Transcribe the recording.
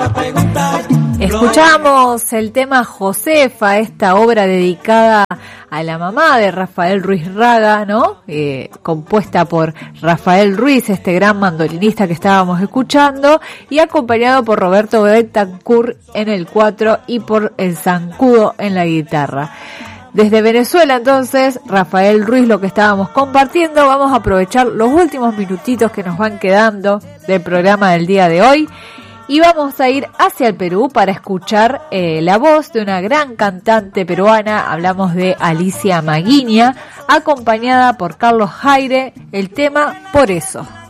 Escuchamos el tema Josefa, esta obra dedicada a la mamá de Rafael Ruiz Raga, ¿no? Compuesta por Rafael Ruiz, este gran mandolinista que estábamos escuchando, y acompañado por Roberto Betancourt en el 4 y por el Zancudo en la guitarra. Desde Venezuela, entonces, Rafael Ruiz, lo que estábamos compartiendo. Vamos a aprovechar los últimos minutitos que nos van quedando del programa del día de hoy. Y vamos a ir hacia el Perú para escuchar la voz de una gran cantante peruana. Hablamos de Alicia Maguiña, acompañada por Carlos Jaire, el tema Por Eso.